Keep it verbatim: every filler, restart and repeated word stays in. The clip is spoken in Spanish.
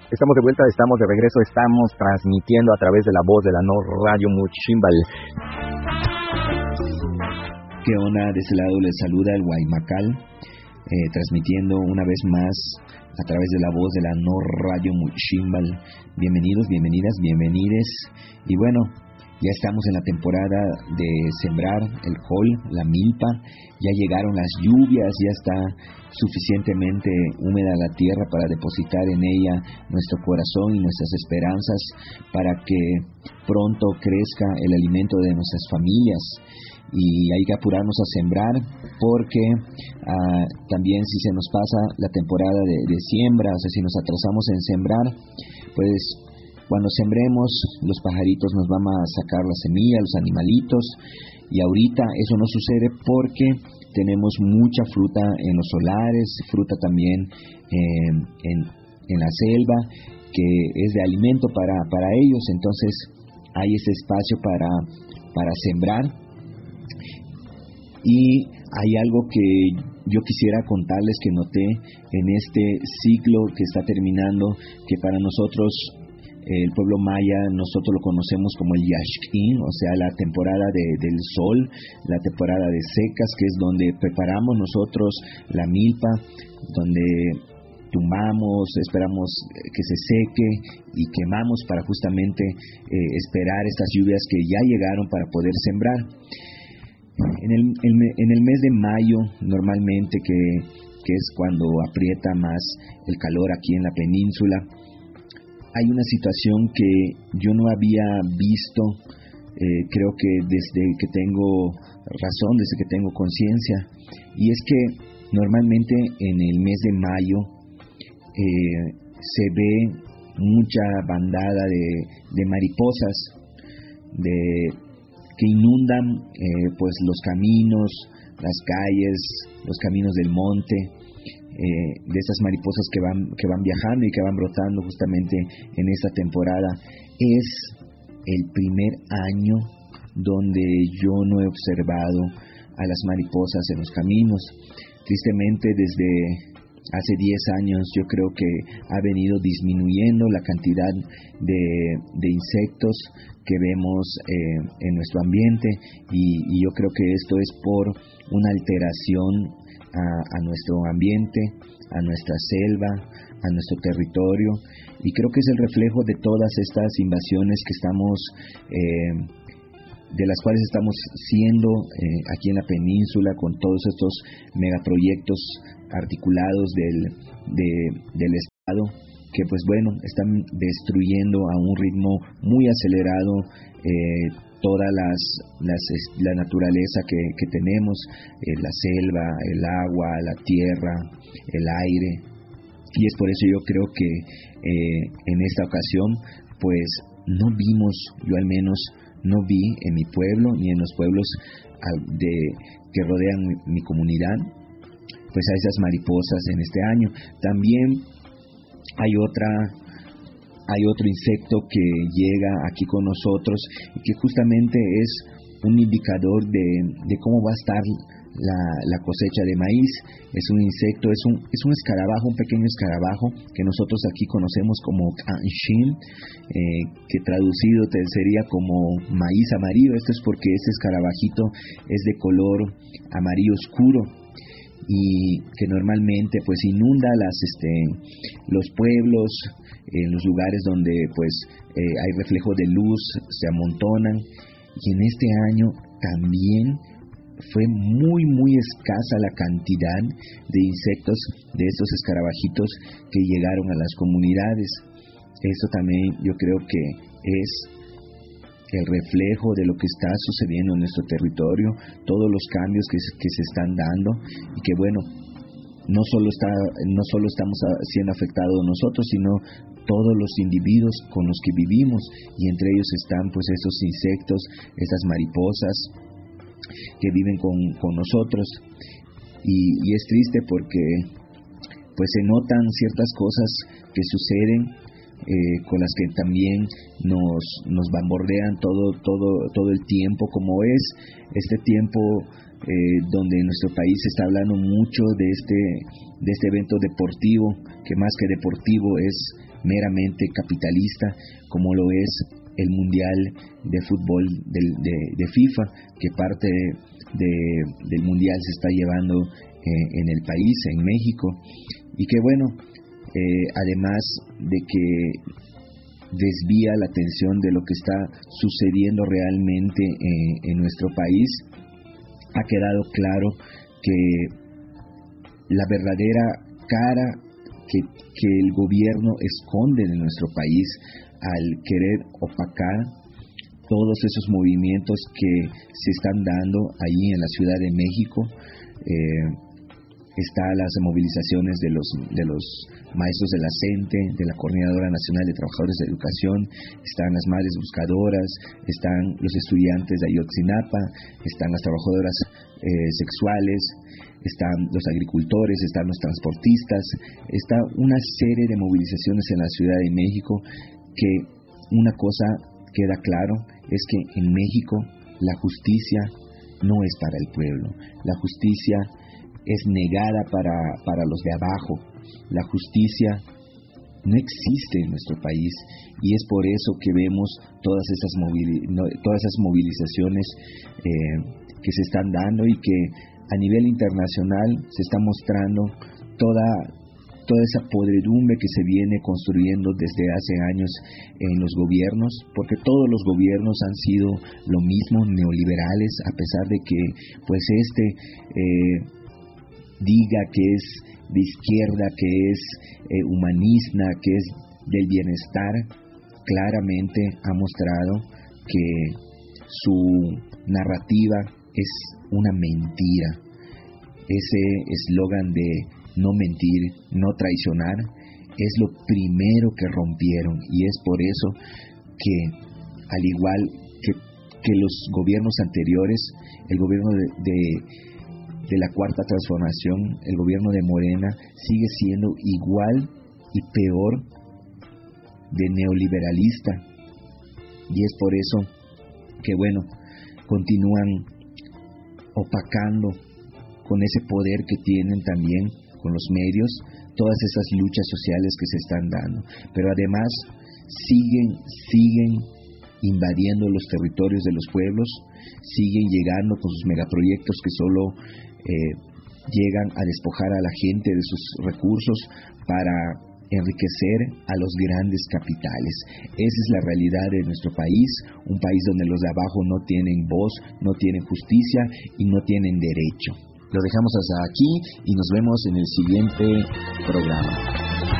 Estamos de vuelta, estamos de regreso, estamos transmitiendo a través de la voz de la No Radio Muchimbal. ¿Qué onda? De este lado les saluda el Guaymacal, eh, transmitiendo una vez más a través de la voz de la No Radio Muchimbal. Bienvenidos, bienvenidas, bienvenides. Y bueno, ya estamos en la temporada de sembrar el col, la milpa. Ya llegaron las lluvias, ya está suficientemente húmeda la tierra para depositar en ella nuestro corazón y nuestras esperanzas para que pronto crezca el alimento de nuestras familias. Y hay que apurarnos a sembrar porque uh, también si se nos pasa la temporada de, de siembra, o sea, si nos atrasamos en sembrar, pues cuando sembremos los pajaritos nos van a sacar la semilla, los animalitos, y ahorita eso no sucede porque tenemos mucha fruta en los solares, fruta también eh, en, en la selva, que es de alimento para, para ellos. Entonces hay ese espacio para, para sembrar. Y hay algo que yo quisiera contarles que noté en este ciclo que está terminando, que para nosotros, el pueblo maya, nosotros lo conocemos como el Yaxkin, o sea, la temporada de, del sol, la temporada de secas, que es donde preparamos nosotros la milpa, donde tumbamos, esperamos que se seque y quemamos para justamente eh, esperar estas lluvias que ya llegaron para poder sembrar. En el, el, en el mes de mayo, normalmente, que, que es cuando aprieta más el calor aquí en la península, hay una situación que yo no había visto, eh, creo que desde que tengo razón, desde que tengo conciencia, y es que normalmente en el mes de mayo eh, se ve mucha bandada de, de mariposas, de que inundan eh, pues los caminos, las calles, los caminos del monte, eh, de esas mariposas que van que van viajando y que van brotando justamente en esta temporada. Es el primer año donde yo no he observado a las mariposas en los caminos. Tristemente, desde hace diez años yo creo que ha venido disminuyendo la cantidad de, de insectos que vemos eh, en nuestro ambiente, y, y yo creo que esto es por una alteración a, a nuestro ambiente, a nuestra selva, a nuestro territorio, y creo que es el reflejo de todas estas invasiones que estamos eh, de las cuales estamos siendo eh, aquí en la península, con todos estos megaproyectos articulados del, de, del Estado, que pues bueno, están destruyendo a un ritmo muy acelerado eh, toda las, las, la naturaleza que, que tenemos, eh, la selva, el agua, la tierra, el aire. Y es por eso yo creo que eh, en esta ocasión pues no vimos, yo al menos no vi en mi pueblo ni en los pueblos de, que rodean mi, mi comunidad, pues a esas mariposas en este año. También hay otra hay otro insecto que llega aquí con nosotros y que justamente es un indicador de, de cómo va a estar la, la cosecha de maíz. Es un insecto, es un, es un escarabajo, un pequeño escarabajo que nosotros aquí conocemos como Kanshin, eh, que traducido te sería como maíz amarillo. Esto es porque este escarabajito es de color amarillo oscuro y que normalmente pues inunda las este los pueblos, en los lugares donde pues eh, hay reflejo de luz, se amontonan. Y en este año también fue muy muy escasa la cantidad de insectos de estos escarabajitos que llegaron a las comunidades. Esto también yo creo que es el reflejo de lo que está sucediendo en nuestro territorio, todos los cambios que, que se están dando, y que bueno, no solo está, no solo estamos siendo afectados nosotros, sino todos los individuos con los que vivimos, y entre ellos están pues estos insectos, estas mariposas que viven con, con nosotros. Y, y es triste porque pues se notan ciertas cosas que suceden Eh, con las que también nos nos bombardean todo todo todo el tiempo, como es este tiempo eh, donde en nuestro país se está hablando mucho de este de este evento deportivo, que más que deportivo es meramente capitalista, como lo es el Mundial de Fútbol del, de, de FIFA, que parte de, del Mundial se está llevando eh, en el país, en México, y que bueno, eh, además de que desvía la atención de lo que está sucediendo realmente eh, en nuestro país, ha quedado claro que la verdadera cara que, que el gobierno esconde de nuestro país al querer opacar todos esos movimientos que se están dando allí en la Ciudad de México. Eh, están las movilizaciones de los, de los maestros de la CENTE, de la Coordinadora Nacional de Trabajadores de Educación, están las madres buscadoras, están los estudiantes de Ayotzinapa, están las trabajadoras eh, sexuales, están los agricultores, están los transportistas, está una serie de movilizaciones en la Ciudad de México, que una cosa queda claro, es que en México la justicia no es para el pueblo, la justicia es negada para, para los de abajo, la justicia no existe en nuestro país, y es por eso que vemos todas esas, movili- no, todas esas movilizaciones eh, que se están dando, y que a nivel internacional se está mostrando toda, toda esa podredumbre que se viene construyendo desde hace años en los gobiernos, porque todos los gobiernos han sido lo mismo, neoliberales, a pesar de que pues este eh, diga que es de izquierda, que es eh, humanista, que es del bienestar, claramente ha mostrado que su narrativa es una mentira. Ese eslogan de no mentir, no traicionar, es lo primero que rompieron, y es por eso que, al igual que, que los gobiernos anteriores, el gobierno de, de, de la Cuarta Transformación, el gobierno de Morena, sigue siendo igual y peor de neoliberalista, y es por eso que, bueno, continúan opacando con ese poder que tienen también con los medios, todas esas luchas sociales que se están dando, pero además siguen, siguen invadiendo los territorios de los pueblos, siguen llegando con sus megaproyectos que solo eh, llegan a despojar a la gente de sus recursos para enriquecer a los grandes capitales. Esa es la realidad de nuestro país, un país donde los de abajo no tienen voz, no tienen justicia y no tienen derecho. Lo dejamos hasta aquí y nos vemos en el siguiente programa.